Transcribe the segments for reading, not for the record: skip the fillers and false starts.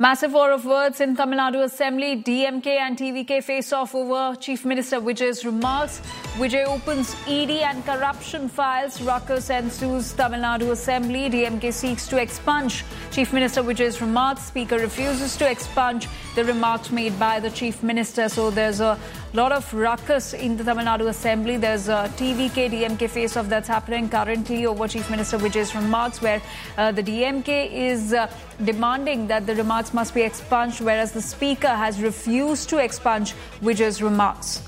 Massive war of words in Tamil Nadu Assembly. DMK and TVK face off over Chief Minister Vijay's remarks. Vijay opens ED and corruption files. Ruckus ensues Tamil Nadu Assembly. DMK seeks to expunge Chief Minister Vijay's remarks. Speaker refuses to expunge the remarks made by the Chief Minister. So there's a lot of ruckus in the Tamil Nadu Assembly. There's a TVK DMK face off that's happening currently over Chief Minister Vijay's remarks, where the DMK is demanding that the remarks must be expunged, whereas the Speaker has refused to expunge Vijay's remarks.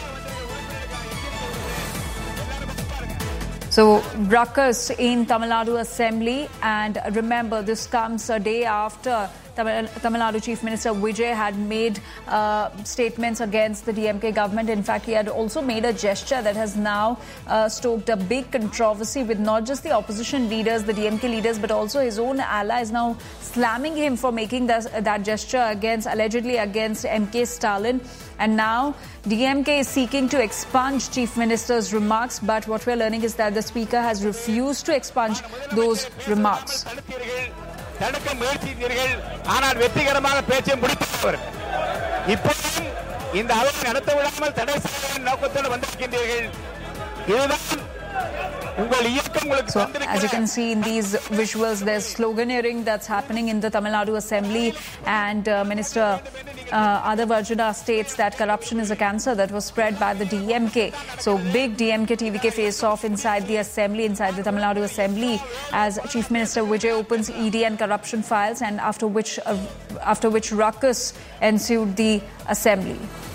So, ruckus in Tamil Nadu Assembly, and remember, this comes a day after Tamil Nadu Chief Minister Vijay had made statements against the DMK government. In fact, he had also made a gesture that has now stoked a big controversy with not just the opposition leaders, the DMK leaders, but also his own allies now slamming him for making that gesture allegedly against MK Stalin. And now DMK is seeking to expunge Chief Minister's remarks, but what we're learning is that the Speaker has refused to expunge those remarks. தடுக்க முயற்சித்தீர்கள், ஆனால் வெற்றிகரமாக பேச்சை முடித்தவர். இப்போதும் இந்த அவை நடத்த விடாமல் தடை செய்ய நோக்கத்தோடு வந்திருக்கின்றீர்கள். இதுதான் உங்கள் இயக்கம் உங்களுக்கு வந்திருக்கிறது. As you can see in these visuals, there's sloganeering that's happening in the Tamil Nadu Assembly, and Minister Adhav Arjuna states that corruption is a cancer that was spread by the DMK. So big DMK TVK face-off inside the Assembly, inside the Tamil Nadu Assembly, as Chief Minister Vijay opens ED and corruption files, and after which ruckus ensued the Assembly.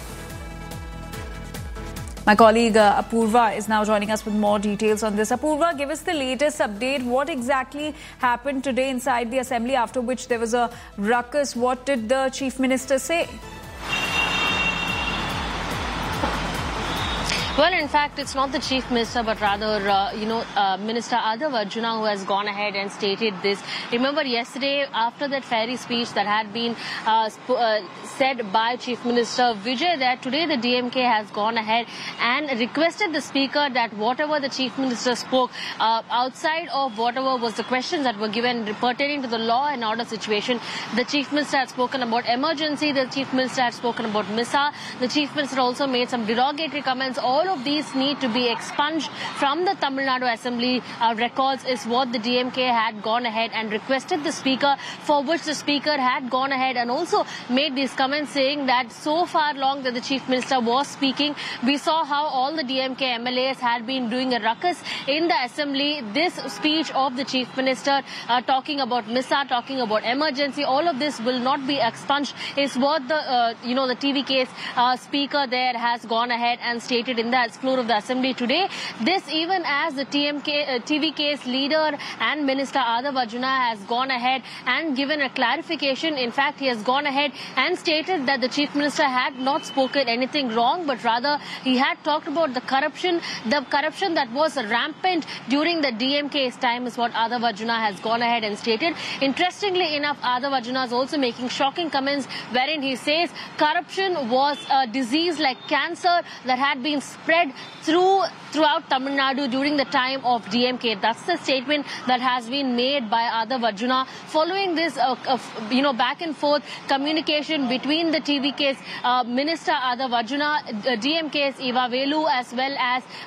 My colleague Apurva is now joining us with more details on this. Apurva, give us the latest update. What exactly happened today inside the Assembly, after which there was a ruckus? What did the Chief Minister say? Well, in fact, it's not the Chief Minister, but rather, Minister Adhav Arjuna who has gone ahead and stated this. Remember, yesterday, after that fairy speech that had been said by Chief Minister Vijay, that today the DMK has gone ahead and requested the Speaker that whatever the Chief Minister spoke, outside of whatever was the questions that were given pertaining to the law and order situation, the Chief Minister had spoken about emergency, the Chief Minister had spoken about MISA, the Chief Minister also made some derogatory comments. All of these need to be expunged from the Tamil Nadu Assembly records is what the DMK had gone ahead and requested the Speaker, for which the Speaker had gone ahead and also made these comments saying that so far long that the Chief Minister was speaking, we saw how all the DMK MLAs had been doing a ruckus in the Assembly. This speech of the Chief Minister talking about MISA, talking about emergency, all of this will not be expunged is what the TVK's Speaker there has gone ahead and stated in the floor of the Assembly today. This even as the TVK's leader and Minister Adhav Arjuna has gone ahead and given a clarification. In fact, he has gone ahead and stated that the Chief Minister had not spoken anything wrong, but rather he had talked about the corruption that was rampant during the DMK's time is what Adhav Arjuna has gone ahead and stated. Interestingly enough, Adhav Arjuna is also making shocking comments wherein he says corruption was a disease like cancer that had been spread throughout Tamil Nadu during the time of DMK. That's the statement that has been made by Adhav Arjuna following this back and forth communication between the TVK's Minister Adhav Arjuna, DMK's Eva Velu, as well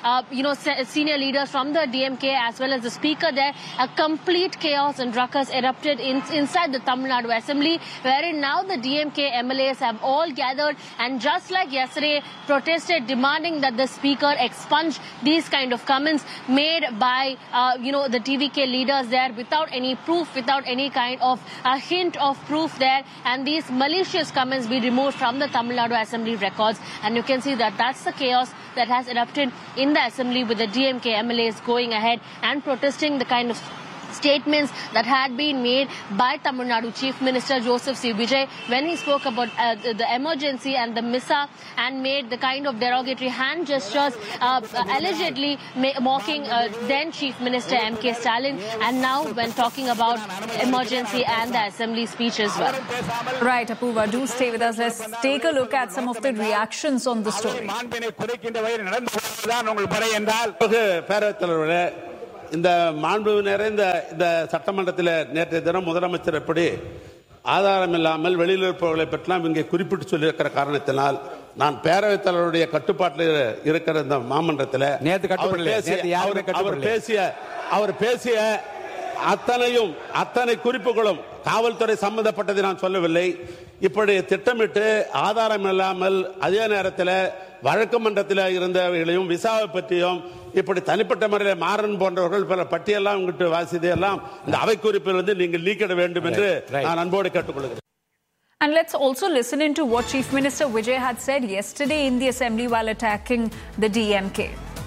as senior leaders from the DMK, as well as the Speaker there. A complete chaos and ruckus erupted inside the Tamil Nadu Assembly, wherein now the DMK MLAs have all gathered and just like yesterday protested, demanding that the Speaker expunge these kind of comments made by the TVK leaders there without any proof, without any kind of hint of proof there, and these malicious comments be removed from the Tamil Nadu Assembly records. And you can see that that's the chaos that has erupted in the Assembly, with the DMK MLAs going ahead and protesting the kind of statements that had been made by Tamil Nadu Chief Minister Joseph C. Vijay when he spoke about the emergency and the MISA and made the kind of derogatory hand gestures allegedly mocking then Chief Minister MK Stalin, and now when talking about emergency and the Assembly speech as well. Right, Apurva, do stay with us. Let's take a look at some of the reactions on the story. இந்த மாண்பு நிறைந்த இந்த சட்டமன்றத்தில் நேற்றைய தினம் முதலமைச்சர் எப்படி ஆதாரம் இல்லாமல் வெளியில் இருப்பவர்களை பற்றிலாம் இங்கே குறிப்பிட்டு சொல்லியிருக்கிற காரணத்தினால் நான் பேரவைத் தலைவருடைய கட்டுப்பாட்டில் இருக்கிற இந்த மாமன்றத்தில் அவர் பேசிய அத்தனை குறிப்புகளும் காவல்துறை சம்பந்தப்பட்டதை நான் சொல்லவில்லை. இப்படி திட்டமிட்டு ஆதாரம் இல்லாமல் அதே நேரத்தில் வழக்கு மன்றத்தில் இருந்தவர்களையும் விசாவை பற்றியும் இப்படி தனிப்பட்ட முறையில் மாறன் போன்றவர்கள் பல பட்டியெல்லாம் உங்கள்கிட்ட வாசிதை எல்லாம் இந்த அவை குறிப்பிலிருந்து நீங்கள் நீக்கிட வேண்டும் என்று நான் அன்போடு கேட்டுக்கொள்கிறேன். And let's also listen into what Chief Minister Vijay had said yesterday in the assembly while attacking the DMK.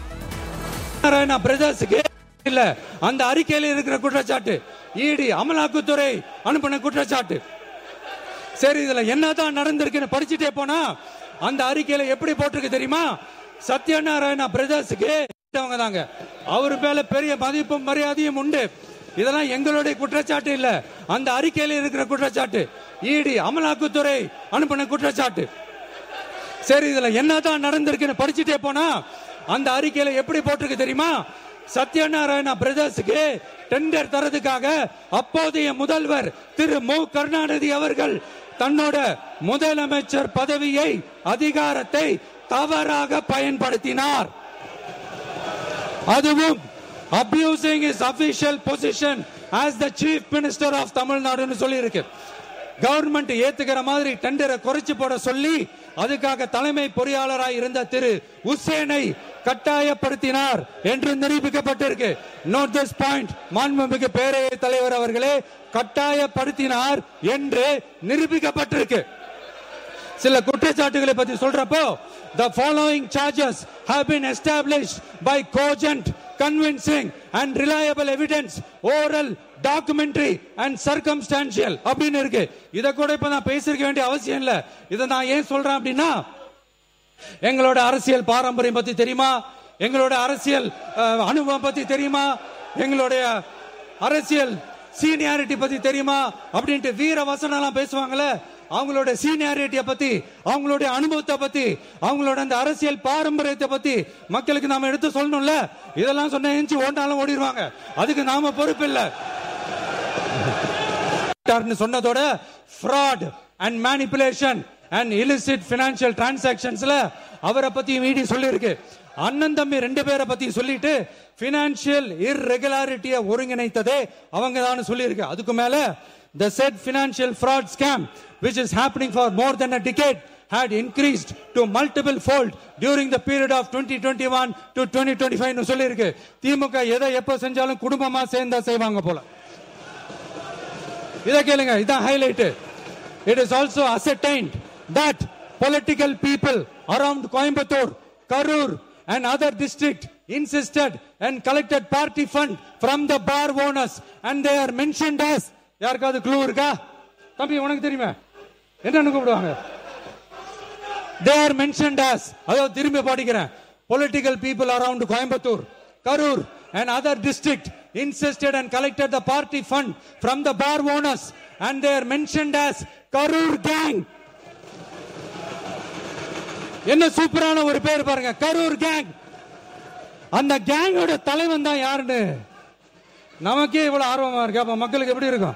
இல்ல அந்த அறிக்கையில் இருக்கிற குற்றச்சாட்டு இடி அமலாக்கத்துறை அனுப்பின குற்றச்சாட்டு. சரி, இதுல என்னதான் நடந்திருக்குன்னு படிச்சுட்டே போனா அந்த அறிக்கையில எப்படி போட்டிருக்கு தெரியுமா? சத்யநாராயணா பிரதர்ஸுக்கு தாங்க, அவரு மேல பெரிய மதிப்பும் மரியாதையும் உண்டு. இதெல்லாம் எங்களுடைய குற்றச்சாட்டு இல்ல, அந்த அறிக்கையில இருக்கிற குற்றச்சாட்டு இடி அமலாக்கத்துறை அனுப்பின குற்றச்சாட்டு. சரி, இதுல என்னதான் நடந்திருக்குன்னு படிச்சுட்டே போனா அந்த அறிக்கையில எப்படி போட்டிருக்கு தெரியுமா? சத்யநாராயணா பிரதர்ஸுக்கு டெண்டர் தரதுக்காக அப்போதைய முதல்வர் திரு மு கருணாநிதி அவர்கள் தன்னோட முதலமைச்சர் பதவியை அதிகாரத்தை தவறாக பயன்படுத்தினார். அதுவும் abusing his official position as the chief minister of Tamil Nadu சொல்லி இருக்கு. கவர்மெண்ட் ஏத்துக்கிற மாதிரி டெண்டரை குறைச்சு போட சொல்லி அதுக்காக தலைமை பொறியாளராக இருந்த திரு உசேனை கட்டாயப்படுத்தினார் என்று நிரூபிக்கப்பட்டிருக்கு. நோட் திஸ் பாயிண்ட், மாண்புமிகு பேரவைத் தலைவர் அவர்களே, கட்டாயப்படுத்தினார் என்று நிரூபிக்கப்பட்டிருக்கு. சில குற்றச்சாட்டுகளை பற்றி சொல்றப்போ the following charges have been established by cogent, convincing and reliable evidence, oral, documentary and circumstantial அப்படின்னு இருக்கு. இத கூட இப்ப நான் பேசிருக்க வேண்டிய அவசியம் இல்ல. இத நான் ஏன் சொல்றேன் அப்படின்னா, எங்களோட அரசியல் பாரம்பரியம் பத்தி தெரியுமா, எங்களோட அரசியல் அனுபவம் பத்தி தெரியுமா, எங்களுடைய அரசியல் சீனியாரிட்டி பத்தி தெரியுமா அப்படின்ட்டு வீர வசனம் எல்லாம் பேசுவாங்கல்ல, அவங்களோட சீனியாரிட்டியை பத்தி, அவங்களுடைய அனுபவத்தை பத்தி, அவங்களோட அந்த அரசியல் பாரம்பரியத்தை பத்தி மக்களுக்கு நாம எடுத்து சொல்லணும்ல. இதெல்லாம் சொன்ன எஞ்சி ஓட்டாலும் ஓடிடுவாங்க, அதுக்கு நாம பொறுப்பு இல்ல. சொன்னதோட fraud and manipulation and illicit financial transactionsல அவரை பத்தி மீடி சொல்லி இருக்கு. அண்ணன் தம்பி ரெண்டு பேரை பத்தி சொல்லிட்டு பினான்சியல் irregularity ஒருங்கிணைத்ததே அவங்க தான் சொல்லி இருக்கு. அதுக்கு மேல the said financial fraud scam which is happening for more than a decade had increased to multiple fold during the period of 2021 to 2025 னு சொல்லி இருக்கு. திமுக எதை எப்ப செஞ்சாலும் குடும்பமா சேர்ந்தா செய்வாங்க போல. இத கேளுங்க, இதான் highlight. It is also ascertained that political people around Coimbatore, Karur and other district insisted and collected party fund from the bar owners and they are mentioned as, யாருக்காவது க்ளூ இருக்கா? தம்பி உனக்கு தெரியுமா என்னன்னு கூப்பிடுவாங்க? They are mentioned as, அதாவது திரும்பி படிக்கிறேன், political people around Coimbatore, Karur and other district insisted and collected the party fund from the bar owners and they are mentioned as Karur gang. என்ன சூப்பரான ஒரு பேர் பாருங்க, கரூர் கேங். அந்த கேங்கோட தலைவன் தான் யாருன்னு நமக்கே இவ்வளவு ஆர்வமா இருக்கு. அப்ப மக்களுக்கு எப்படி இருக்கும்?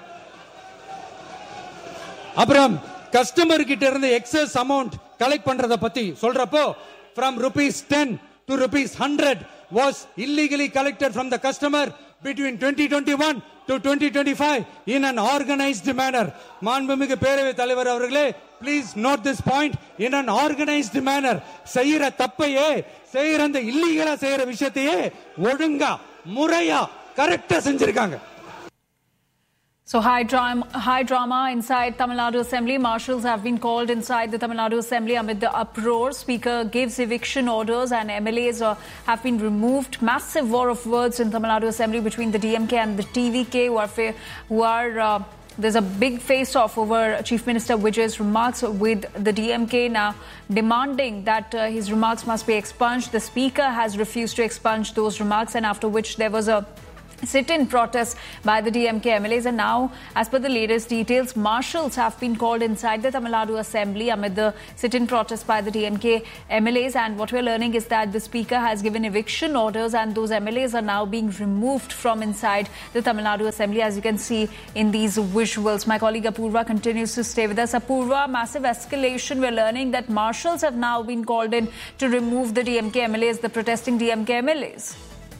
அப்புறம் கஸ்டமர் கிட்ட இருந்து எக்ஸஸ் அமௌண்ட் கலெக்ட் பண்றத பத்தி சொல்றப்போ from ₹10 to ₹100 was illegally collected from the customer between 2021 to 2025 in an organized manner. மாண்புமிகு பேரவைத் தலைவர் அவர்களே, please note this point, in an organized manner. செய்யற தப்பையே, செய்யற அந்த இல்லீகலா செய்யற விஷயத்தையே ஒழுங்கா முறையா கரெக்டா செஞ்சிருக்காங்க. So high drama inside Tamil Nadu Assembly. Marshals have been called inside the Tamil Nadu Assembly amid the uproar. Speaker gives eviction orders and MLAs have been removed. Massive war of words in Tamil Nadu Assembly between the DMK and the TVK who are there's a big face-off over Chief Minister Vijay's remarks, with the DMK now demanding that his remarks must be expunged. The Speaker has refused to expunge those remarks, and after which there was a sit-in protests by the DMK MLAs, and now, as per the latest details, marshals have been called inside the Tamil Nadu Assembly amid the sit-in protests by the DMK MLAs, and what we're learning is that the Speaker has given eviction orders and those MLAs are now being removed from inside the Tamil Nadu Assembly, as you can see in these visuals. My colleague Apurva continues to stay with us. Apurva, massive escalation. We're learning that marshals have now been called in to remove the DMK MLAs, the protesting DMK MLAs.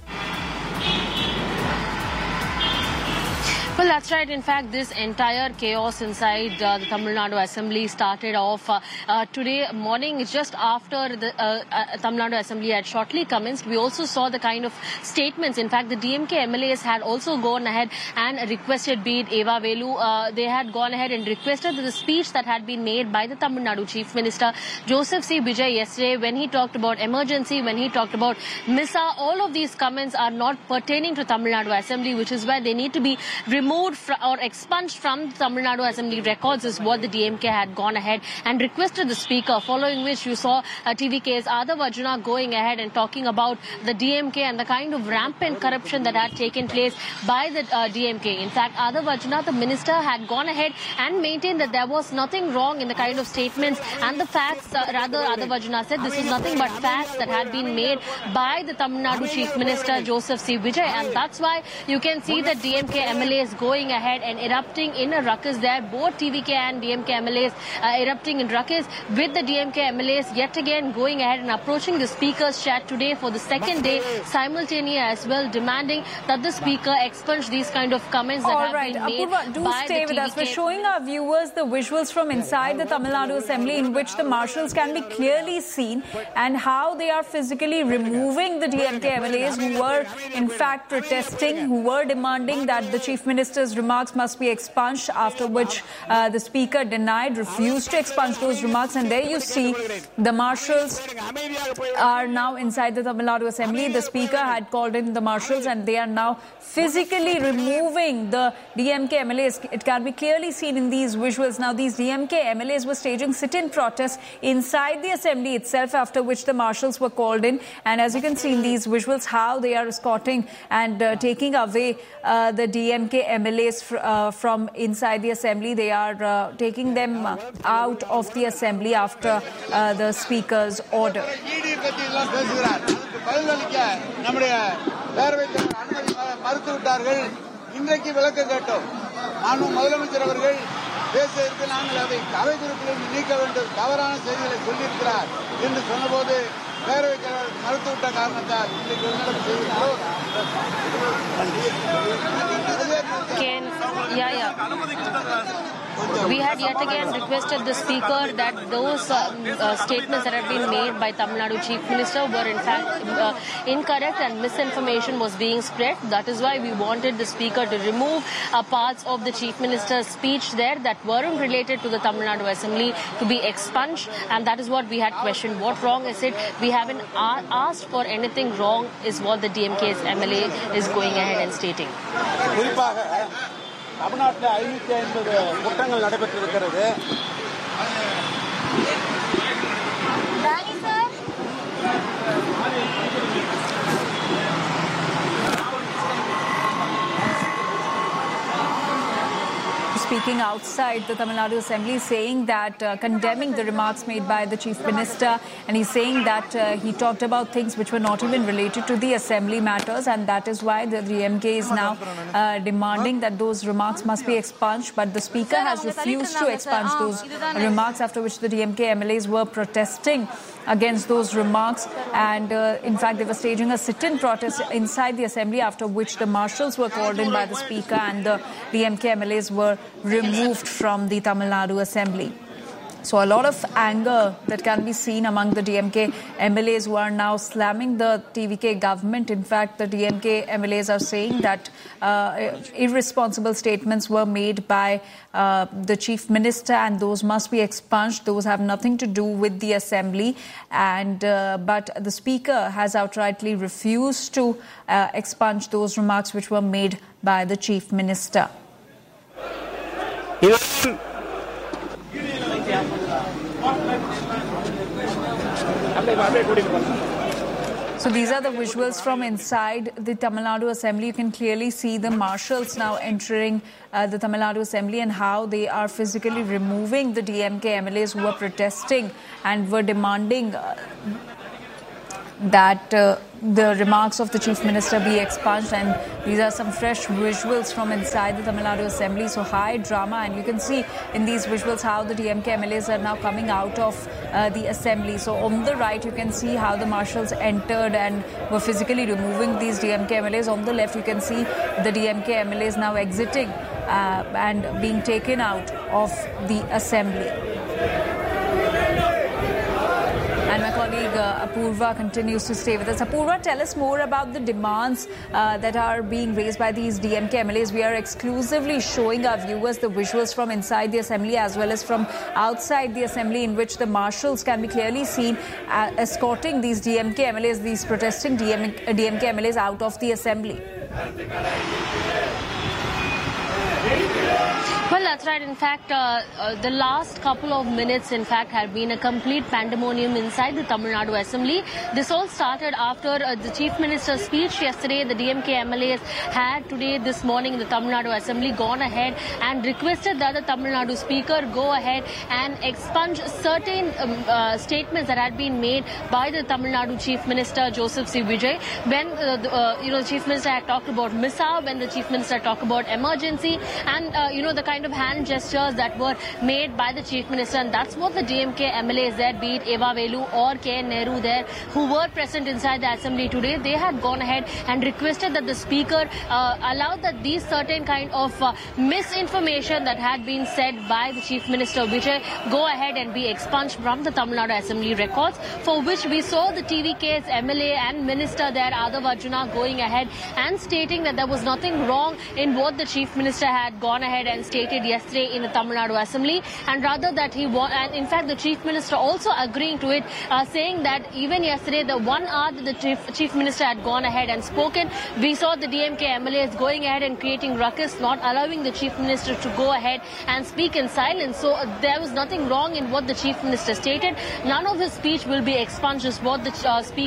Well, that's right. In fact, this entire chaos inside the Tamil Nadu Assembly started off today morning, just after the Tamil Nadu Assembly had shortly commenced. We also saw the kind of statements. In fact, the DMK MLAs had also gone ahead and requested, be it Eva Velu, they had gone ahead and requested the speech that had been made by the Tamil Nadu Chief Minister Joseph C. Vijay yesterday, when he talked about emergency, when he talked about MISA. All of these comments are not pertaining to Tamil Nadu Assembly, which is why they need to be removed or expunged from the Tamil Nadu Assembly records, is what the DMK had gone ahead and requested the Speaker, following which you saw TVK's Adhav Arjuna going ahead and talking about the DMK and the kind of rampant corruption that had taken place by the DMK. In fact, Adhav Arjuna, the minister, had gone ahead and maintained that there was nothing wrong in the kind of statements and the facts, rather Adhav Arjuna said this is nothing but facts that had been made by the Tamil Nadu Chief Minister Joseph C. Vijay, and that's why you can see the DMK MLAs going ahead and erupting in a ruckus there. Both TVK and DMK MLAs erupting in ruckus, with the DMK MLAs yet again going ahead and approaching the Speaker's chair today for the second day simultaneously as well, demanding that the Speaker expunge these kind of comments that have been made. Apurva, do by stay the with TVK. us. We're showing our viewers the visuals from inside the Tamil Nadu Assembly, in which the marshals can be clearly seen, and how they are physically removing the DMK MLAs who were in fact protesting, who were demanding that the Chief Minister's remarks must be expunged, after which the Speaker denied, refused to expunge those remarks. And there you see the marshals are now inside the Tamil Nadu Assembly. The Speaker had called in the marshals and they are now physically removing the DMK MLAs. It can be clearly seen in these visuals. Now, these DMK MLAs were staging sit-in protests inside the Assembly itself, after which the marshals were called in. And as you can see in these visuals, how they are escorting and taking away the DMK MLAs from inside the Assembly. They are taking them out of the Assembly after the Speaker's order. இன்றைக்கு விளக்கம் கேட்டோம். நானும் முதலமைச்சர் அவர்கள் பேச இருக்கு, நாங்கள் அதை அவை குறிப்பிலிருந்து நீக்க வேண்டும், தவறான செய்திகளை சொல்லியிருக்கிறார் என்று சொன்னபோது பேரவைத் தலைவர் மறுத்துவிட்ட காரணத்தால் இன்றைக்கு வெளிநடப்பு செய்திருக்கிறோம். We had yet again requested the Speaker that those statements that had been made by Tamil Nadu Chief Minister were in fact incorrect and misinformation was being spread. That is why we wanted the Speaker to remove parts of the Chief Minister's speech there that weren't related to the Tamil Nadu Assembly to be expunged, and that is what we had questioned. What wrong is it? We haven't asked for anything wrong, is what the DMK's MLA is going ahead and stating. தமிழ்நாட்டில் 550 குற்றங்கள் நடைபெற்றிருக்கிறது. Speaking outside the Tamil Nadu Assembly, saying that condemning the remarks made by the Chief Minister, and he's saying that he talked about things which were not even related to the Assembly matters, and that is why the DMK is now demanding that those remarks must be expunged. But the Speaker has refused to expunge those remarks, after which the DMK MLAs were protesting against those remarks, and in fact they were staging a sit-in protest inside the Assembly, after which the marshals were called in by the Speaker and the DMK MLAs were removed from the Tamil Nadu Assembly. So a lot of anger that can be seen among the DMK MLAs who are now slamming the TVK government. In fact, the DMK MLAs are saying that irresponsible statements were made by the Chief Minister and those must be expunged. Those have nothing to do with the Assembly. And but the Speaker has outrightly refused to expunge those remarks which were made by the Chief Minister. So these are the visuals from inside the Tamil Nadu Assembly. You can clearly see the marshals now entering the Tamil Nadu Assembly and how they are physically removing the DMK MLAs who were protesting and were demanding that the remarks of the Chief Minister be expunged. And these are some fresh visuals from inside the Tamil Nadu Assembly. So high drama, and you can see in these visuals how the DMK MLAs are now coming out of the Assembly. So on the right you can see how the marshals entered and were physically removing these DMK MLAs. On the left you can see the DMK MLAs now exiting and being taken out of the Assembly. And my colleague Apurva continues to stay with us. Apurva, tell us more about the demands that are being raised by these DMK MLAs. We are exclusively showing our viewers the visuals from inside the Assembly as well as from outside the Assembly, in which the marshals can be clearly seen escorting these DMK MLAs, these protesting DMK MLAs out of the Assembly. Well, that's right. In fact, the last couple of minutes, in fact, had been a complete pandemonium inside the Tamil Nadu Assembly. This all started after the Chief Minister's speech yesterday. The DMK MLAs had today, this morning, in the Tamil Nadu Assembly gone ahead and requested that the Tamil Nadu Speaker go ahead and expunge certain statements that had been made by the Tamil Nadu Chief Minister, Joseph C. Vijay. When the Chief Minister had talked about mishap, when the Chief Minister talked about emergency, and the kind of hand gestures that were made by the Chief Minister, and that's what the DMK MLAs there, be it Eva Velu or K. Nehru there, who were present inside the Assembly today, they had gone ahead and requested that the Speaker allow that these certain kind of misinformation that had been said by the Chief Minister Vijay go ahead and be expunged from the Tamil Nadu Assembly records, for which we saw the TVK's MLA and Minister there, Adhav Arjuna, going ahead and stating that there was nothing wrong in what the Chief Minister had gone ahead and stated yesterday in the Tamil Nadu Assembly, and rather that and in fact the Chief Minister also agreeing to it, saying that even yesterday, the 1 hour that the Chief Minister had gone ahead and spoken, we saw the DMK MLAs going ahead and creating ruckus, not allowing the Chief Minister to go ahead and speak in silence. So there was nothing wrong in what the Chief Minister stated. None of his speech will be expunged, is what the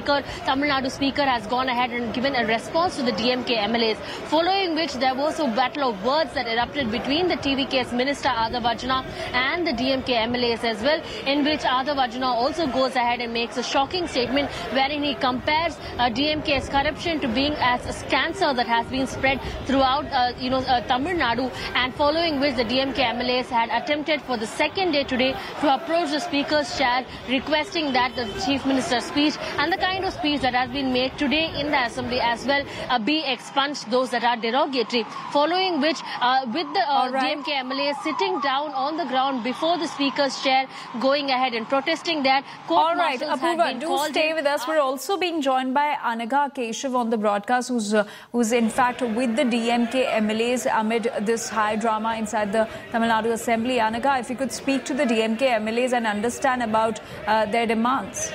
Tamil Nadu Speaker has gone ahead and given a response to the DMK MLAs, following which there was a battle of words that erupted between the TVK's Minister Adhav Arjuna and the DMK MLAs as well, in which Adhav Arjuna also goes ahead and makes a shocking statement wherein he compares DMK's corruption to being as a cancer that has been spread throughout Tamil Nadu, and following which the DMK MLAs had attempted for the second day today to approach the Speaker's chair, requesting that the Chief Minister's speech and the kind of speech that has been made today in the Assembly as well be expunged, those that are derogatory, following which with the DMK MLAs sitting down on the ground before the Speaker's chair, going ahead and protesting that court martials had been called. Do stay with us. We're also being joined by Anagha Keshav on the broadcast, who's in fact with the DMK MLAs amid this high drama inside the Tamil Nadu Assembly. Anagha, if you could speak to the DMK MLAs and understand about their demands.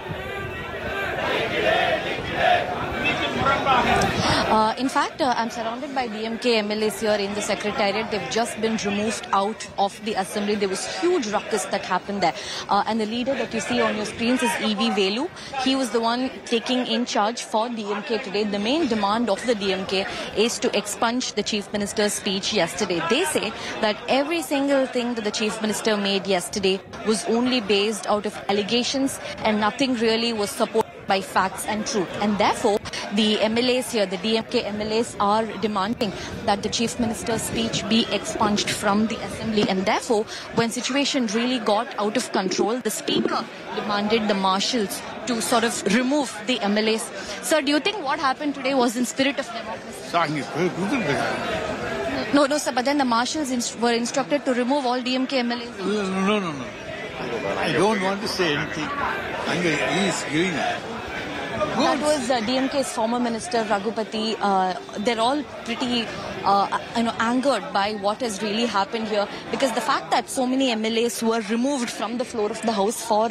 In fact, I'm surrounded by DMK MLAs here in the Secretariat. They've just been removed out of the Assembly. There was huge ruckus that happened there. And the leader that you see on your screens is E.V. Velu. He was the one taking in charge for DMK today. The main demand of the DMK is to expunge the Chief Minister's speech yesterday. They say that every single thing that the Chief Minister made yesterday was only based out of allegations, and nothing really was supported by facts and truth. And therefore, the MLAs here, the DMK MLAs, are demanding that the Chief Minister's speech be expunged from the Assembly. And therefore, when situation really got out of control, the Speaker demanded the marshals to sort of remove the MLAs. Sir, do you think what happened today was in spirit of democracy? No, sir, but then the marshals were instructed to remove all DMK MLAs. No. I don't want to say anything. He is giving. That was DMK's former minister, Raghupati. They're all pretty angered by what has really happened here, because the fact that so many MLAs were removed from the floor of the House for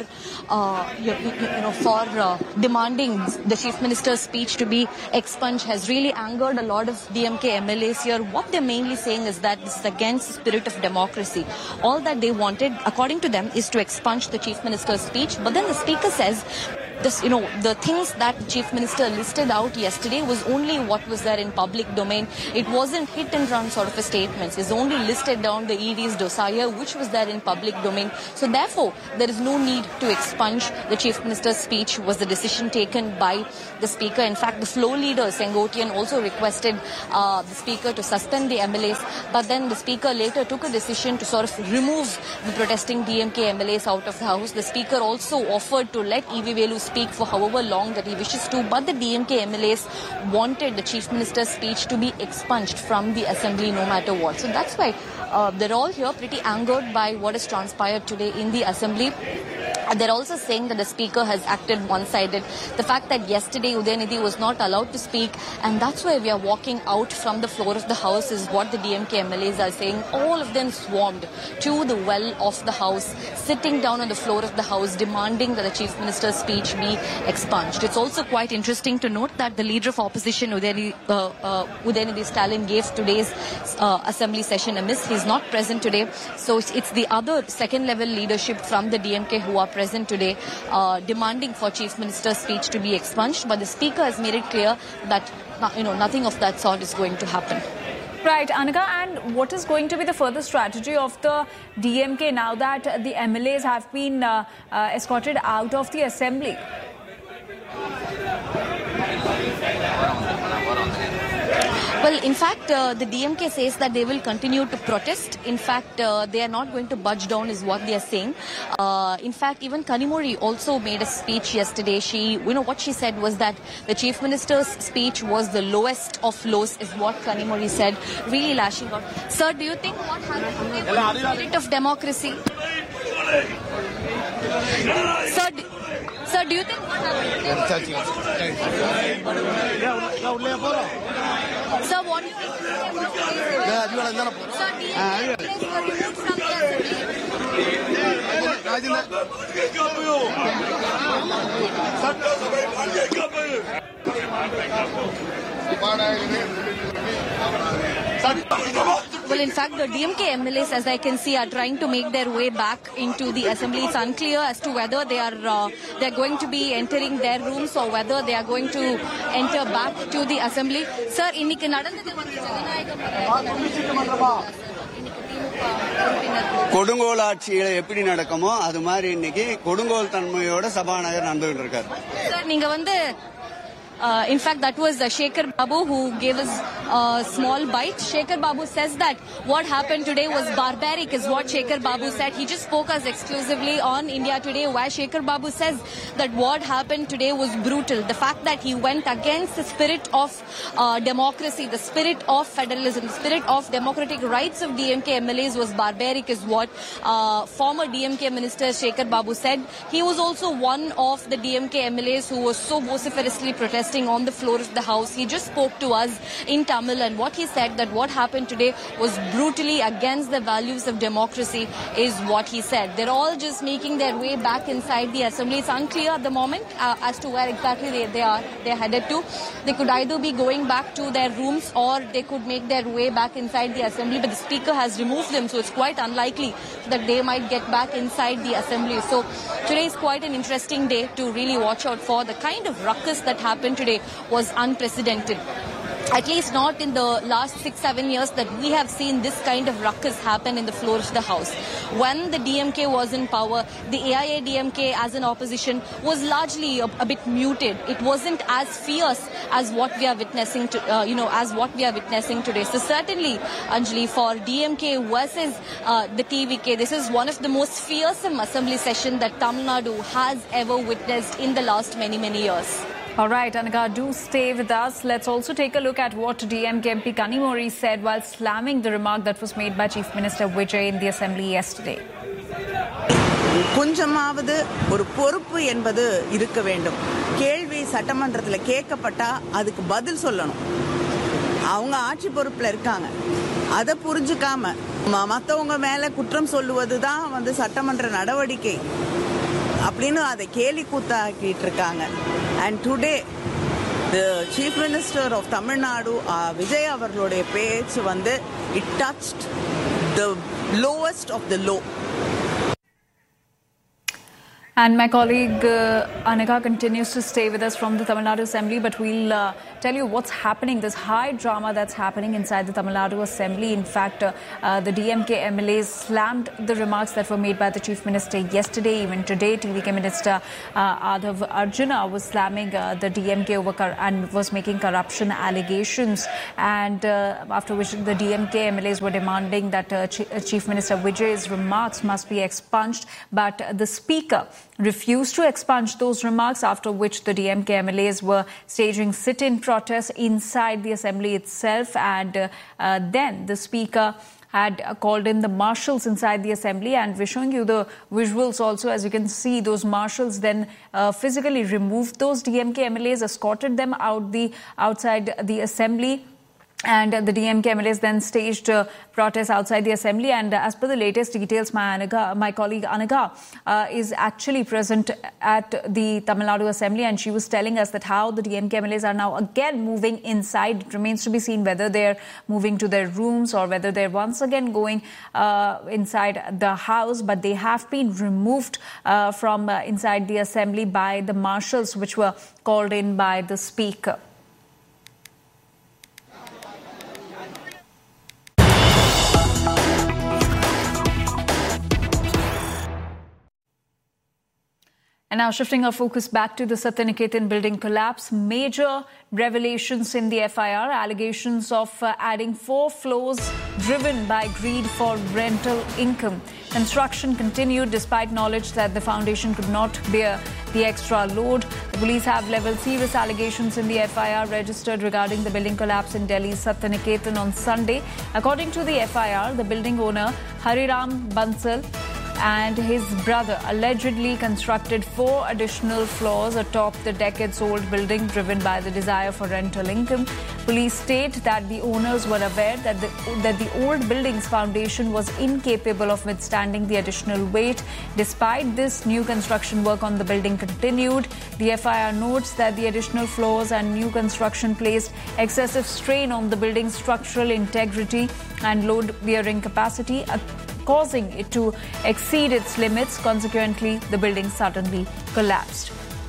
demanding the Chief Minister's speech to be expunged has really angered a lot of DMK MLAs here. What they're mainly saying is that this is against the spirit of democracy. All that they wanted, according to them, is to expunge the Chief Minister's speech. But then the Speaker says, the things that the Chief Minister listed out yesterday was only what was there in public domain. It wasn't hit and run sort of a statements. It's only listed down the ED's dossier, which was there in public domain. So therefore, there is no need to expunge the Chief Minister's speech, was the decision taken by the Speaker. In fact, the floor leader, Sengotian, also requested the Speaker to suspend the MLAs. But then the Speaker later took a decision to sort of remove the protesting DMK MLAs out of the House. The Speaker also offered to let E.V. Velu speak for however long that he wishes to, but the DMK MLAs wanted the Chief Minister's speech to be expunged from the Assembly no matter what. So that's why they're all here pretty angered by what has transpired today in the Assembly. They're also saying that the Speaker has acted one-sided. The fact that yesterday Udayanidhi was not allowed to speak, and that's why we are walking out from the floor of the House, is what the DMK MLAs are saying. All of them swarmed to the well of the House, sitting down on the floor of the House, demanding that the Chief Minister's speech be expunged. It's also quite interesting to note that the Leader of Opposition, Udayanidhi Stalin, gave today's Assembly session a miss. He's not present today. So it's the other second-level leadership from the DMK who are present today, demanding for Chief Minister's speech to be expunged. But the Speaker has made it clear that nothing of that sort is going to happen. Right, Anika, and what is going to be the further strategy of the DMK now that the MLAs have been escorted out of the Assembly? Well, in fact, the DMK says that they will continue to protest. In fact, they are not going to budge down is what they are saying. In fact, even Kanimuri also made a speech yesterday. What she said was that the Chief Minister's speech was the lowest of lows, is what Kanimuri said, really lashing out. Sir, do you think what happened today was the spirit of democracy? Sir, do you think what happened today was... Sir, what do you think about today's... Sir, DMK were removed from Well, in fact, the DMK MLAs, as I can see, are trying to make their way back into the Assembly. It's unclear as to whether they're going to be entering their rooms or whether they are going to enter back to the Assembly. Sir, இன்னைக்கு நடந்தது வந்து கொடுங்கோல் ஆட்சியில எப்படி நடக்குமோ அது மாதிரி இன்னைக்கு கொடுங்கோல் தன்மையோட சபாநாயகர் நடந்துகிட்டு இருக்காரு. சார் நீங்க வந்து in fact, that was Shekhar Babu who gave us a small bite. Shekhar Babu says that what happened today was barbaric, is what Shekhar Babu said. He just spoke us exclusively on India Today, where Shekhar Babu says that what happened today was brutal. The fact that he went against the spirit of democracy, the spirit of federalism, the spirit of democratic rights of DMK MLAs was barbaric, is what former DMK Minister Shekhar Babu said. He was also one of the DMK MLAs who was so vociferously protesting on the floor of the House. He just spoke to us in Tamil, and what he said that what happened today was brutally against the values of democracy, is what he said. They're all just making their way back inside the Assembly. It's unclear at the moment as to where exactly they're headed to. They could either be going back to their rooms or they could make their way back inside the Assembly, but the Speaker has removed them, so it's quite unlikely that they might get back inside the Assembly. So today is quite an interesting day to really watch out for. The kind of ruckus that happened today was unprecedented. At least not in the last 6-7 years that we have seen this kind of ruckus happen in the floor of the House. When the DMK was in power, the AIADMK as an opposition was largely a bit muted. It wasn't as fierce as what we are witnessing today. So certainly, Anjali, for DMK versus the TVK, this is one of the most fearsome assembly sessions that Tamil Nadu has ever witnessed in the last many, many years. All right, Anika, do stay with us. Let's also take a look at what DMK MP Kanimuri said while slamming the remark that was made by Chief Minister Vijay in the Assembly yesterday. கொஞ்சமாவது ஒரு பொறுப்பு என்பது இருக்க வேண்டும். கேள்வி சட்டமன்றத்தில் கேட்கப்பட்டா அதுக்கு பதில் சொல்லணும். அவங்க ஆட்சி பொறுப்புல இருக்காங்க. அதை புரிஞ்சுக்காம மற்றவங்க மேல குற்றம் சொல்லுவது தான் சட்டமன்ற நடவடிக்கை அப்படின்னு அதை கேலி கூத்தாக்கிட்டு இருக்காங்க. And today the Chief Minister of Tamil Nadu, Vijay அவர்களுடைய பேச்சு it touched the lowest of the low. And my colleague Anika continues to stay with us from the Tamil Nadu Assembly, but we'll tell you what's happening, this high drama that's happening inside the Tamil Nadu Assembly. In fact, the DMK MLAs slammed the remarks that were made by the Chief Minister yesterday. Even today, TVK Minister Adhav Arjuna was slamming the DMK and was making corruption allegations. And after which the DMK MLAs were demanding that Chief Minister Vijay's remarks must be expunged. But the Speaker refused to expunge those remarks, after which the DMK MLAs were staging sit-in protests inside the assembly itself. And then the Speaker had called in the marshals inside the assembly, and we're showing you the visuals also. As you can see, those marshals then physically removed those DMK MLAs, escorted them outside the assembly. And the DMK MLAs then staged protests outside the assembly. And as per the latest details, my colleague Anika is actually present at the Tamil Nadu Assembly, and she was telling us that how the DMK MLAs are now again moving inside. It remains to be seen whether they're moving to their rooms or whether they're once again going inside the house. But they have been removed from inside the assembly by the marshals, which were called in by the Speaker. And now shifting our focus back to the Satyaniketan building collapse. Major revelations in the FIR. Allegations of adding 4 floors driven by greed for rental income. Construction continued despite knowledge that the foundation could not bear the extra load. The police have leveled serious allegations in the FIR registered regarding the building collapse in Delhi's Satyaniketan on Sunday. According to the FIR, the building owner Hariram Bansal and his brother allegedly constructed 4 additional floors atop the decades-old building driven by the desire for rental income. Police state that the owners were aware that the old building's foundation was incapable of withstanding the additional weight. Despite this, new construction work on the building continued. The FIR notes that the additional floors and new construction placed excessive strain on the building's structural integrity and load-bearing capacity, causing it to exceed its limits. Consequently, the building suddenly collapsed.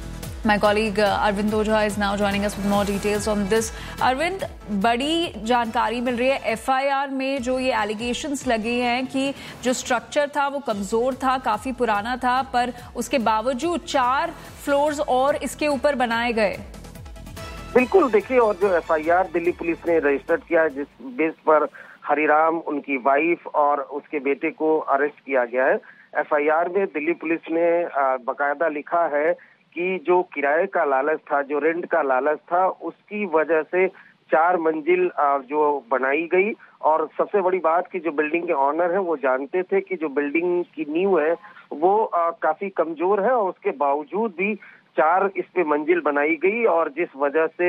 My colleague Arvind Ojha is now joining us with more details on this. Arvind, बड़ी जानकारी मिल रही है FIR में जो ये allegations लगे हैं कि जो structure था वो कमजोर था, काफी पुराना था, पर उसके बावजूद 4 floors और इसके ऊपर बनाए गए। बिल्कुल, देखिए, और जो FIR दिल्ली पुलिस ने रजिस्टर किया, जिस बेस पर हरिराम, उनकी वाइफ और उसके बेटे को अरेस्ट किया गया है। FIR में दिल्ली पुलिस ने बकायदा लिखा है कि जो किराए का लालच था, जो रेंट का लालच था, उसकी वजह से 4 मंजिल जो बनाई गई। और सबसे बड़ी बात कि जो बिल्डिंग के ऑनर हैं वो जानते थे कि जो बिल्डिंग की नींव है वो काफी कमजोर है, और उसके बावजूद भी 4 इस पे मंजिल बनाई गई। और जिस वजह से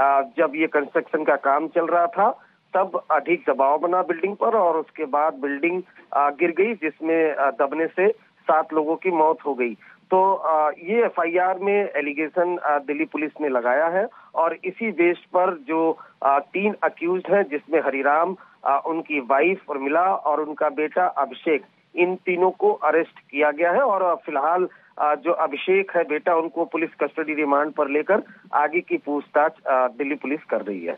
जब ये कंस्ट्रक्शन का काम चल रहा था तब अधिक दबाव बना बिल्डिंग पर, और उसके बाद बिल्डिंग गिर गई, जिसमें दबने से 7 लोगों की मौत हो गई। तो ये FIR में एलिगेशन दिल्ली पुलिस ने लगाया है, और इसी बेस पर जो 3 अक्यूज्ड हैं, जिसमें हरिराम, उनकी वाइफ उर्मिला और उनका बेटा अभिषेक, इन तीनों को अरेस्ट किया गया है। और फिलहाल जो अभिषेक है बेटा, उनको पुलिस कस्टडी रिमांड पर लेकर आगे की पूछताछ दिल्ली पुलिस कर रही है।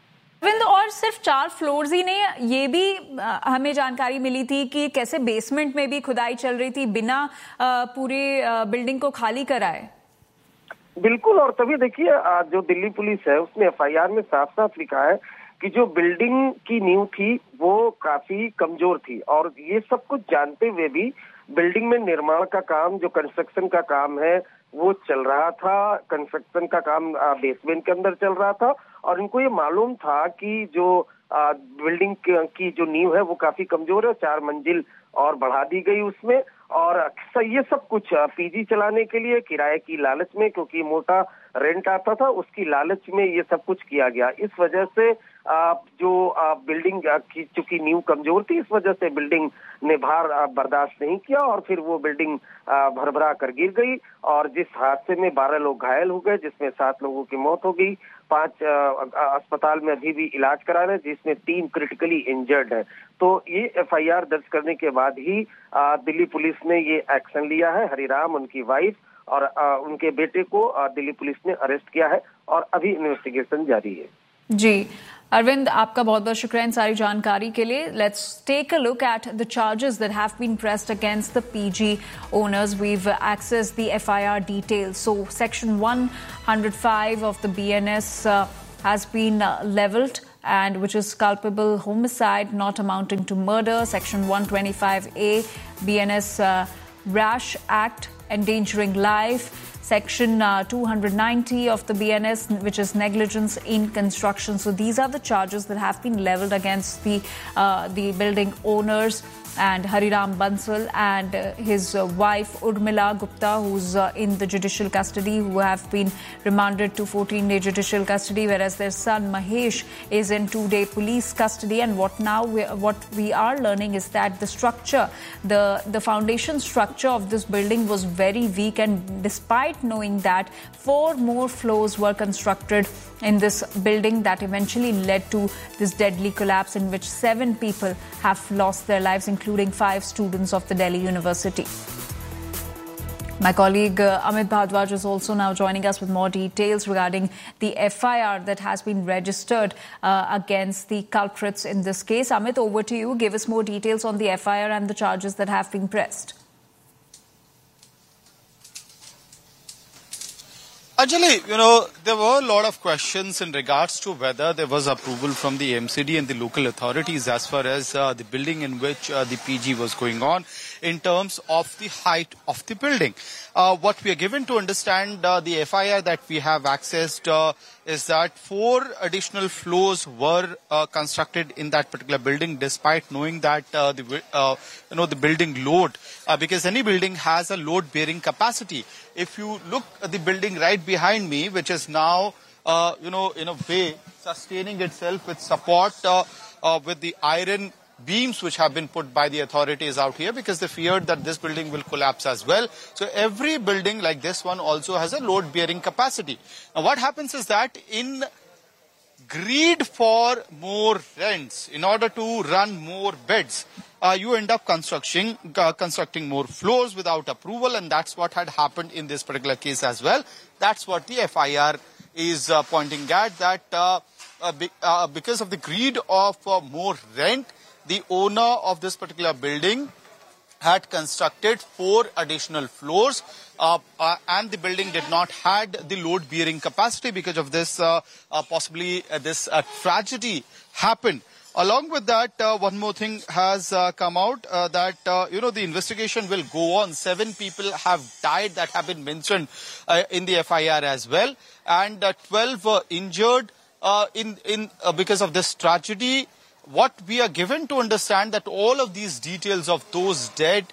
और सिर्फ 4 फ्लोर्स ही नहीं, ये भी हमें जानकारी मिली थी कि कैसे बेसमेंट में भी खुदाई चल रही थी बिना पूरे बिल्डिंग को खाली कराए। बिल्कुल, और तभी देखिए जो दिल्ली पुलिस है उसने FIR में साफ साफ लिखा है कि जो बिल्डिंग की नींव थी वो काफी कमजोर थी, और ये सब कुछ जानते हुए भी बिल्डिंग में निर्माण का काम, जो कंस्ट्रक्शन का काम है वो चल रहा था। कंस्ट्रक्शन का काम बेसमेंट के अंदर चल रहा था, और इनको ये मालूम था कि जो बिल्डिंग की जो नींव है वो काफी कमजोर है, 4 मंजिल और बढ़ा दी गई उसमें। और ये सब कुछ PG चलाने के लिए, किराए की लालच में, क्योंकि मोटा रेंट आता था, उसकी लालच में ये सब कुछ किया गया। इस वजह से जो बिल्डिंग की चूंकि नींव कमजोर थी, इस वजह से बिल्डिंग ने भार बर्दाश्त नहीं किया और फिर वो बिल्डिंग भरभरा कर गिर गई और जिस हादसे में 12 लोग घायल हो गए, जिसमें 7 लोगों की मौत हो गई, 5 अस्पताल में अभी भी इलाज करा रहे, जिसमें 3 क्रिटिकली इंजर्ड है। तो ये FIR दर्ज करने के बाद ही दिल्ली पुलिस ने ये एक्शन लिया है। हरिराम, उनकी वाइफ और उनके बेटे को दिल्ली पुलिस ने अरेस्ट किया है और अभी इन्वेस्टिगेशन जारी है। जी अरविंद, आपका बहुत बहुत शुक्रिया इन सारी जानकारी के लिए। Let's take a look at the charges that have been pressed against the PG owners. We've accessed the FIR details. So section 105 of the BNS has been leveled, and which is culpable homicide not amounting to murder. Section 125A BNS Rash Act, endangering life. Section 290 of the BNS, which is negligence in construction. So these are the charges that have been leveled against the building owners and Hariram Bansal and his wife Urmila Gupta, who's in the judicial custody, who have been remanded to 14-day judicial custody, whereas their son Mahesh is in 2-day police custody. And what we are learning is that the structure, the foundation structure of this building was very weak, and despite knowing that 4 more floors were constructed in this building, that eventually led to this deadly collapse in which 7 people have lost their lives, including 5 students of the Delhi University. My colleague Amit Bhardwaj is also now joining us with more details regarding the FIR that has been registered against the culprits in this case. Amit, over to you. Give us more details on the FIR and the charges that have been pressed. Anjali, there were a lot of questions in regards to whether there was approval from the MCD and the local authorities as far as the building in which the PG was going on in terms of the height of the building. What we are given to understand, the FIR that we have accessed is that 4 additional floors were constructed in that particular building, despite knowing that the building load, because any building has a load bearing capacity. If you look at the building right behind me, which is now, in a way sustaining itself with support with the iron beams which have been put by the authorities out here, because they feared that this building will collapse as well. So every building like this one also has a load bearing capacity. Now what happens is that in greed for more rents, in order to run more beds, you end up constructing more floors without approval, and that's what had happened in this particular case as well. That's what the FIR is pointing at, that because of the greed of more rent, the owner of this particular building had constructed 4 additional floors, and the building did not had the load bearing capacity. Because of this, possibly this tragedy happened. Along with that, one more thing has come out, that, the investigation will go on. 7 people have died that have been mentioned in the FIR as well, and 12 were injured because of this tragedy. What we are given to understand that all of these details of those dead,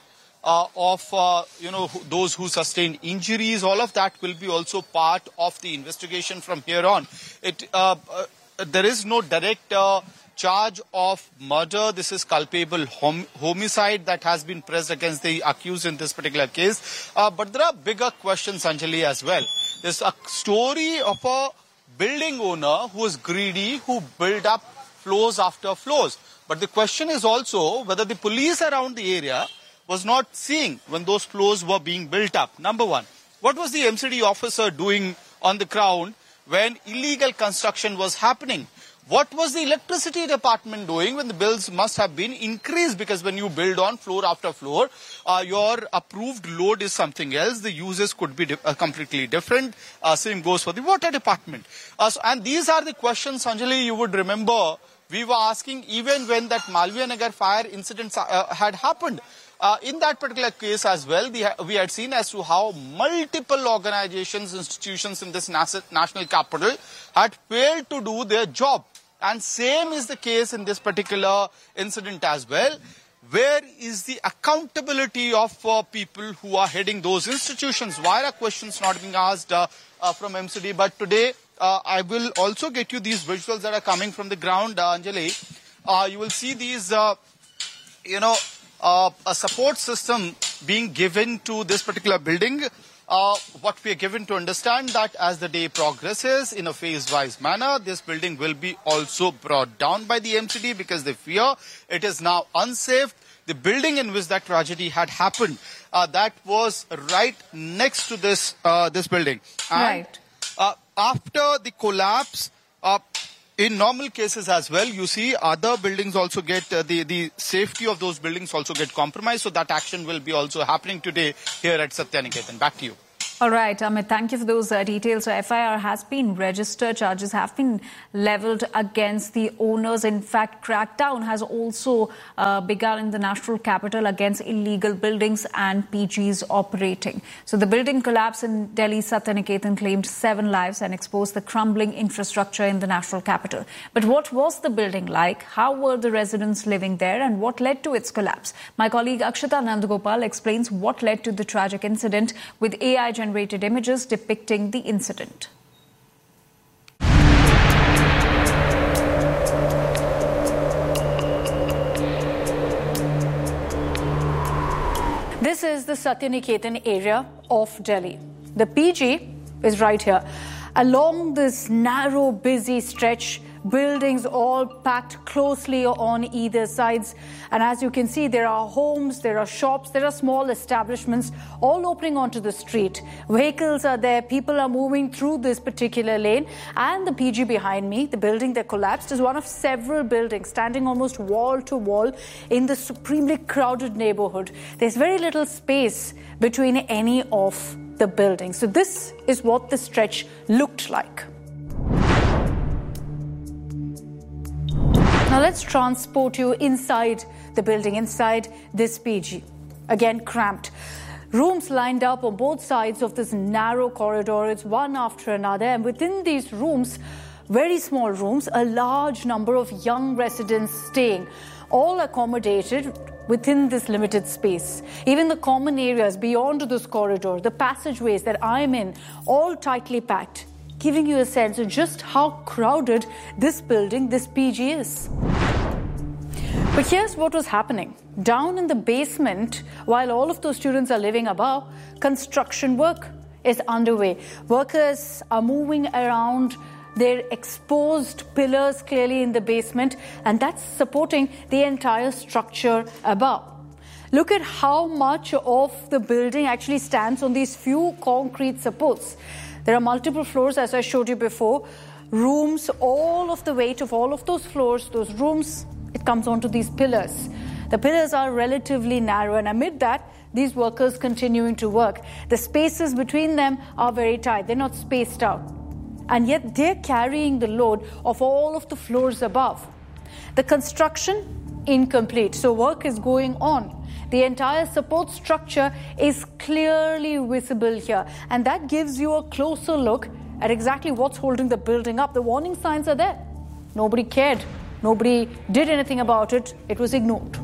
those who sustained injuries, all of that will be also part of the investigation from here on. There is no direct charge of murder. This is culpable homicide that has been pressed against the accused in this particular case. But there are bigger questions, Anjali, as well. There's a story of a building owner who is greedy, who built up floors after floors. But the question is also whether the police around the area was not seeing when those floors were being built up. Number one, what was the MCD officer doing on the ground when illegal construction was happening? What was the electricity department doing when the bills must have been increased? Because when you build on floor after floor, your approved load is something else. The uses could be completely different. Same goes for the water department. And these are the questions, Anjali, you would remember we were asking even when that Malviya Nagar fire incident had happened. In that particular case as well, we had seen as to how multiple organizations, institutions in this national capital had failed to do their job. And same is the case in this particular incident as well. Where is the accountability of people who are heading those institutions? Why are questions not being asked from MCD? But today, I will also get you these visuals that are coming from the ground, Anjali. You will see these, a support system being given to this particular building. What we are given to understand that as the day progresses in a phase-wise manner, this building will be also brought down by the MCD because they fear it is now unsafe. The building in which that tragedy had happened, that was right next to this building. And, after the collapse, in normal cases as well, you see other buildings also get, the safety of those buildings also get compromised. So that action will be also happening today here at Satyaniketan. Back to you. All right, Amit, thank you for those details. So FIR has been registered, charges have been levelled against the owners. In fact, crackdown has also begun in the national capital against illegal buildings and PGs operating. So the building collapse in Delhi Satyaniketan claimed 7 lives and exposed the crumbling infrastructure in the national capital. But what was the building like? How were the residents living there? And what led to its collapse? My colleague Akshata Nandagopal explains what led to the tragic incident with AI-generated images depicting the incident. This is the Satyaniketan area of Delhi. The PG is right here. Along this narrow, busy stretch, buildings all packed closely on either sides. And as you can see, there are homes, there are shops, there are small establishments all opening onto the street. Vehicles are there, people are moving through this particular lane. And the PG behind me, the building that collapsed, is one of several buildings standing almost wall to wall in the supremely crowded neighborhood. There's very little space between any of the buildings. So this is what the stretch looked like. Now let's transport you inside the building, inside this PG. Again, cramped. Rooms lined up on both sides of this narrow corridor. It's one after another. And within these rooms, very small rooms, a large number of young residents staying, all accommodated within this limited space. Even the common areas beyond this corridor, the passageways that I'm in, all tightly packed, giving you a sense of just how crowded this building, this PG is. But here's what was happening. Down in the basement, while all of those students are living above, construction work is underway. Workers are moving around their exposed pillars clearly in the basement, and that's supporting the entire structure above. Look at how much of the building actually stands on these few concrete supports. There are multiple floors, as I showed you before. Rooms, all of the weight of all of those floors, those rooms, it comes onto these pillars. The pillars are relatively narrow, and amid that, these workers continuing to work. The spaces between them are very tight. They're not spaced out. And yet they're carrying the load of all of the floors above. The construction, incomplete. So work is going on. The entire support structure is clearly visible here. And that gives you a closer look at exactly what's holding the building up. The warning signs are there. Nobody cared. Nobody did anything about it. It was ignored.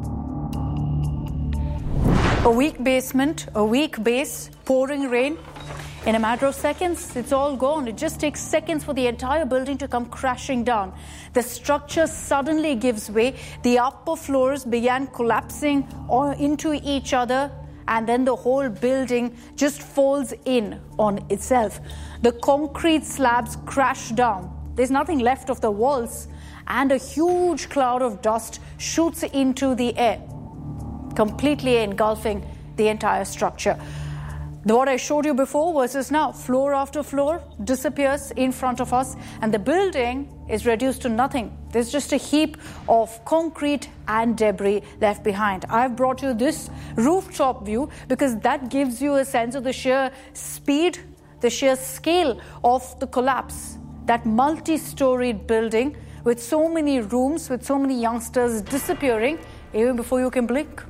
A weak basement, a weak base, pouring rain. In a matter of seconds, it's all gone. It just takes seconds for the entire building to come crashing down. The structure suddenly gives way. The upper floors began collapsing into each other, and then the whole building just falls in on itself. The concrete slabs crash down. There's nothing left of the walls, and a huge cloud of dust shoots into the air, completely engulfing the entire structure. What I showed you before versus now, floor after floor disappears in front of us, and the building is reduced to nothing. There's just a heap of concrete and debris left behind. I've brought you this rooftop view because that gives you a sense of the sheer speed, the sheer scale of the collapse. That multi-storied building with so many rooms, with so many youngsters disappearing even before you can blink.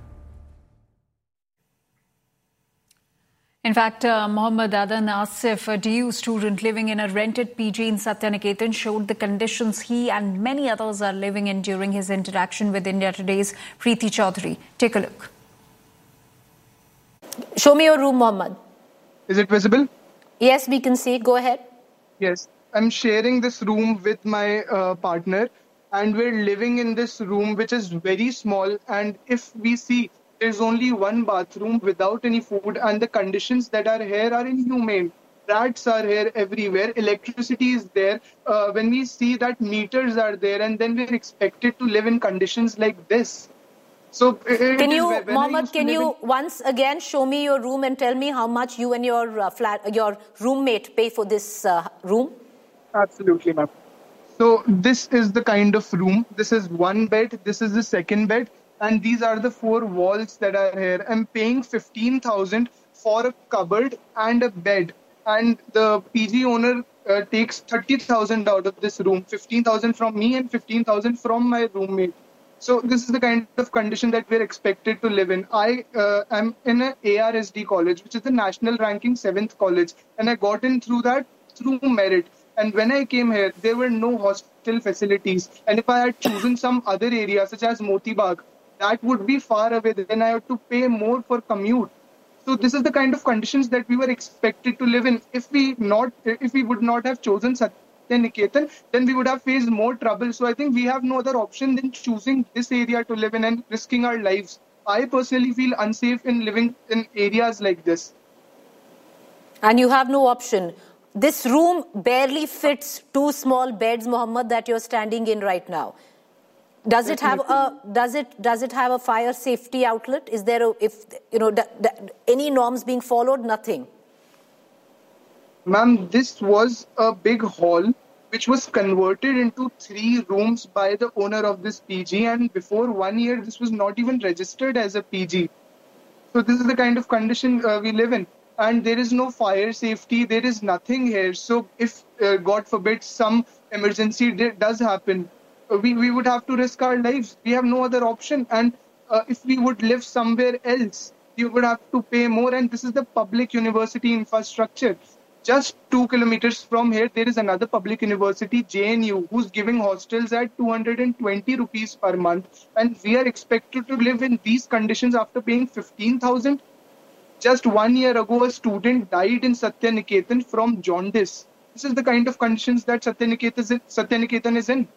In fact, Mohammad Adan Asif, a DU student living in a rented PG in Satyaniketan, showed the conditions he and many others are living in during his interaction with India Today's Preeti Chaudhary. Take a look. Show me your room, Mohammad. Is it visible? Yes, we can see. Go ahead. Yes. I'm sharing this room with my partner, and we're living in this room which is very small. And if we see, there's only one bathroom without any food, and the conditions that are here are inhumane. Rats are here everywhere. Electricity is there. When we see that meters are there, and then we're expected to live in conditions like this. So, can you, Mohammed, can you once again show me your room and tell me how much you and your your roommate pay for this room? Absolutely, ma'am. So this is the kind of room. This is one bed. This is the second bed. And these are the 4 walls that are here. I'm paying 15,000 for a cupboard and a bed. And the PG owner takes 30,000 out of this room. 15,000 from me and 15,000 from my roommate. So this is the kind of condition that we're expected to live in. I am in an ARSD college, which is the national ranking 7th college. And I got in through that through merit. And when I came here, there were no hostel facilities. And if I had chosen some other area, such as Moti Bagh, that would be far away. Then I had to pay more for commute. So this is the kind of conditions that we were expected to live in. If we would not have chosen Satya Niketan, then we would have faced more trouble. So I think we have no other option than choosing this area to live in and risking our lives. I personally feel unsafe in living in areas like this. And you have no option. This room barely fits 2 small beds, Mohammed, that you're standing in right now. Does it have a fire safety outlet? Is there any norms being followed? Nothing. Ma'am, this was a big hall which was converted into 3 rooms by the owner of this PG, and before 1 year this was not even registered as a PG. So this is the kind of condition we live in. And there is no fire safety, there is nothing here. So if, God forbid, some emergency does happen, we would have to risk our lives. We have no other option. And if we would live somewhere else, we would have to pay more. And this is the public university infrastructure. Just 2 kilometers from here, there is another public university, JNU, who's giving hostels at 220 rupees per month. And we are expected to live in these conditions after paying 15,000. Just 1 year ago, a student died in Satya Niketan from jaundice. This is the kind of conditions that Satya Niketan is in.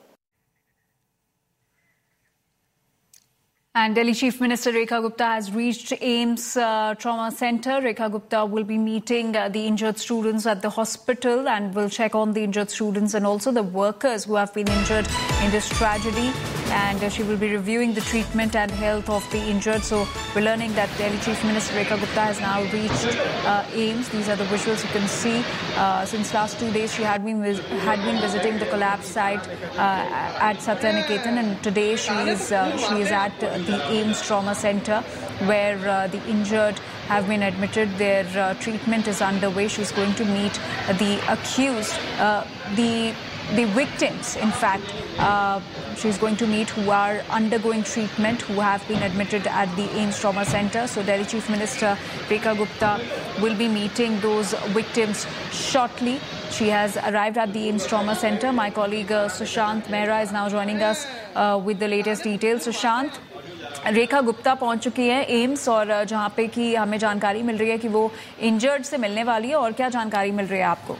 And Delhi Chief Minister Rekha Gupta has reached AIIMS Trauma Center. Rekha Gupta will be meeting the injured students at the hospital and will check on the injured students and also the workers who have been injured in this tragedy. And she will be reviewing the treatment and health of the injured. So we're learning that Delhi Chief Minister Rekha Gupta has now reached AIIMS. These are the visuals you can see. Since last 2 days, she had been visiting the collapse site at Satya Niketan, and today she is at the AIIMS Trauma Center, where the injured have been admitted. Their treatment is underway. She's going to meet the accused, the victims, in fact. She's going to meet who are undergoing treatment, who have been admitted at the AIIMS Trauma Center. So Delhi Chief Minister Rekha Gupta will be meeting those victims shortly. She has arrived at the AIIMS Trauma Center. My colleague Sushant Mehra is now joining us with the latest details. Sushant, Rekha Gupta पहुंच चुकी है AIIMS, और जहां पे कि हमें जानकारी मिल रही है कि वो इंजर्ड से मिलने वाली है, और क्या जानकारी मिल रही है आपको?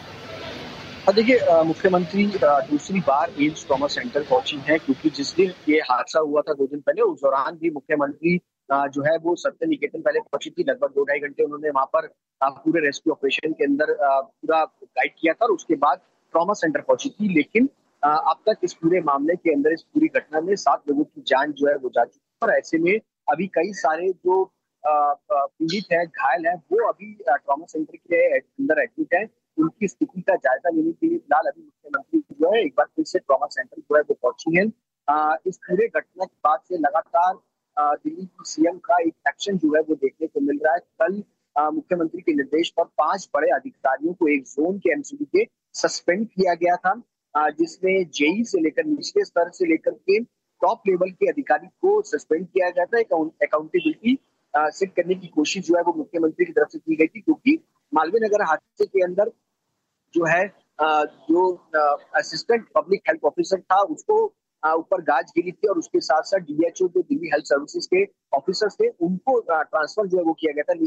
देखिए, मुख्यमंत्री दूसरी बार एम्स ट्रॉमा सेंटर पहुंची हैं, क्योंकि जिस दिन ये हादसा हुआ था 2 दिन पहले, उस दौरान भी मुख्यमंत्री जो है वो सत्य निकेतन पहले पहुंची थी। लगभग 2-2.5 घंटे उन्होंने वहां पर पूरे रेस्क्यू ऑपरेशन के अंदर पूरा गाइड किया था, और उसके बाद ट्रॉमा सेंटर पहुंची थी। लेकिन अब तक इस पूरे मामले के अंदर, इस पूरी घटना में 7 लोगों की जान जो है वो जा चुकी है, और ऐसे में अभी कई सारे जो पीड़ित हैं, घायल हैं, वो अभी ट्रॉमा सेंटर के अंदर एडमिट हैं। उनकी स्थिति का जायजा लेने के लिए फिलहाल अभी मुख्यमंत्री जो है एक बार फिर से ट्रॉमा सेंटर जो है वो पहुंची है। इस पूरे घटना के बाद से लगातार दिल्ली की सीएम का एक एक्शन जो है वो देखने को मिल रहा है। कल मुख्यमंत्री के निर्देश पर 5 बड़े अधिकारियों को एक जोन के एमसीडी के सस्पेंड किया गया था, जिसमें जेई से लेकर निचले स्तर से लेकर के टॉप लेवल के अधिकारी को सस्पेंड किया गया था। अकाउंटेबिलिटी सेट करने की कोशिश जो है वो मुख्यमंत्री की तरफ से की गई थी, क्योंकि मालवीय नगर हादसे के अंदर जो है जो असिस्टेंट पब्लिक हेल्थ ऑफिसर था उसको ऊपर गाज गिरी थी, और उसके साथ साथ डीएचओ जो दिल्ली हेल्थ सर्विसेज के ऑफिसर्स थे उनको ट्रांसफर जो है वो किया गया था। लेकिन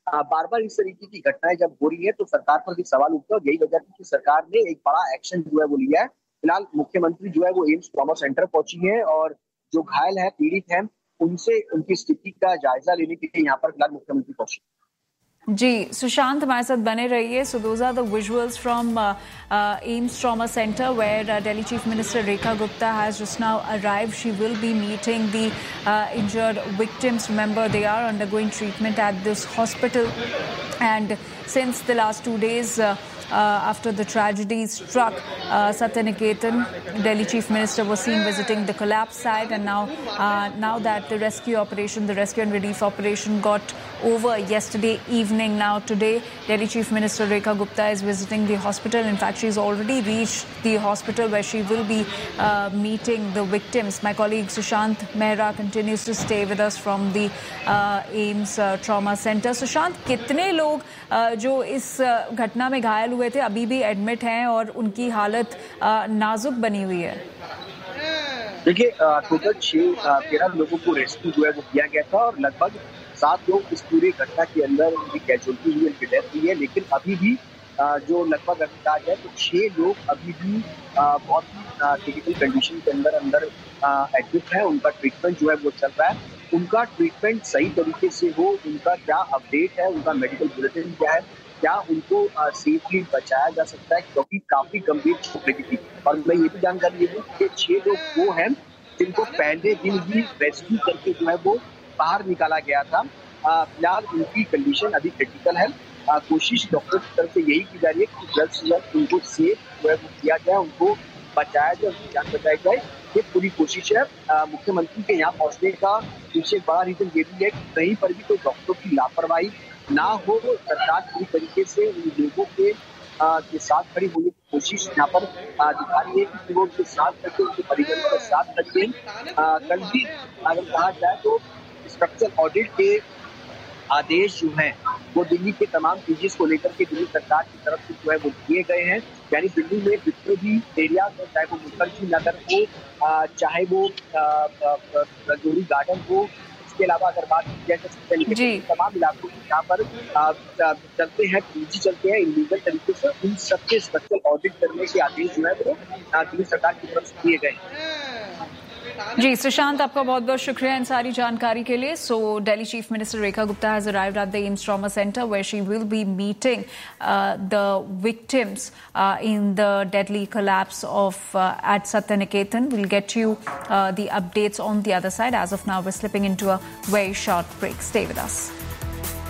बार बार इस तरीके की घटनाएं जब हो रही है तो सरकार पर भी सवाल उठता है और यही वजह है कि सरकार ने एक बड़ा एक्शन जो है वो लिया है। फिलहाल मुख्यमंत्री जो है वो एम्स ट्रॉमा सेंटर पहुंची है और जो घायल है, पीड़ित हैं, उनसे उनकी स्थिति का जायजा लेने के लिए यहाँ पर फिलहाल मुख्यमंत्री पहुंचे। जी सुशांत हमारे साथ बने रहिए। So those are the visuals from AIIMS trauma centre where Delhi Chief Minister Rekha Gupta has just now arrived. She will be meeting the injured victims. Remember, they are undergoing treatment at this hospital, and since the last 2 days after the tragedy struck Satyaniketan, Delhi Chief Minister was seen visiting the collapse site, and now that the rescue and relief operation got over yesterday evening, now today Delhi Chief Minister Rekha Gupta is visiting the hospital. In fact, she's already reached the hospital where she will be meeting the victims. My colleague Sushant Mehra continues to stay with us from the AIIMS Trauma Center. Sushant, कितने लोग जो इस घटना में घायल हुए थे अभी भी एडमिट हैं और उनकी हालत नाजुक बनी हुई है? देखिए, टोटल 13 लोगों को रेस्क्यू जो है वो किया गया था और लगभग 7 लोग इस पूरी घटना के अंदर उनकी कैजुअलिटी हुई, उनकी डेथ हुई है। लेकिन अभी भी जो लगभग अंदाज है तो 6 लोग अभी भी बहुत ही क्रिटिकल कंडीशन के अंदर एडमिट है। उनका ट्रीटमेंट जो है वो चल रहा है। उनका ट्रीटमेंट सही तरीके से हो, उनका क्या अपडेट है, उनका मेडिकल बुलेटिन क्या है, क्या उनको सेफली बचाया जा सकता है, क्योंकि काफी गंभीर चोट लगी थी। और मैं ये भी जानकारी दूं कि 6 लोग वो हैं जिनको पहले दिन ही रेस्क्यू करके जो है वो बाहर निकाला गया था। फिलहाल उनकी कंडीशन अभी क्रिटिकल है। कोशिश डॉक्टर की तरफ से यही की जा रही है कि जल्द से जल्द उनको सेफ जो है वो किया जाए, उनको बचाया जाए, उनकी जान बचाई जाए। ये पूरी कोशिश है। मुख्यमंत्री के यहाँ पहुंचने का पीछे बड़ा रीजन ये भी है कि कहीं पर भी कोई डॉक्टर की लापरवाही ना हो। सरकार पूरी तरीके से उन लोगों के साथ खड़ी होने की कोशिश यहाँ पर दिखा रही है कि वो उनके साथ करके, उनके परिजनों के साथ करके कल भी अगर कहा जाए तो स्ट्रक्चरल ऑडिट के आदेश जो हैं वो दिल्ली के तमाम पीजीज को लेकर के दिल्ली सरकार की तरफ से जो है वो दिए गए हैं। यानी दिल्ली में जितने भी एरियाज हो, चाहे वो मुखर्जी नगर हो, चाहे वो रजौरी गार्डन हो, इसके अलावा अगर बात की जाए तो तमाम इलाकों में यहाँ पर चलते हैं, पीजी चलते हैं इलीगल तरीके से, उन सबके स्ट्रक्चरल ऑडिट करने के आदेश जो है वो दिल्ली सरकार की तरफ से दिए गए। जी सुशांत, आपका बहुत बहुत शुक्रिया इन सारी जानकारी के लिए। सो Delhi Chief Minister Rekha Gupta has arrived at the AIIMS Trauma Center where she will be meeting the victims in the deadly collapse of at Satyaniketan. We'll get you the updates on the other side. As of now, we're slipping into a very short break. Stay with us.